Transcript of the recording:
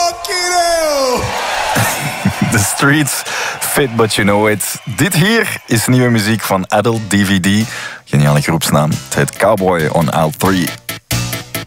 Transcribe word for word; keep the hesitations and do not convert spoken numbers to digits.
fucking hell! The streets fit, but you know it. Dit hier is nieuwe muziek van Adult D V D. Geniale groepsnaam. Het heet Cowboy on Aisle drie.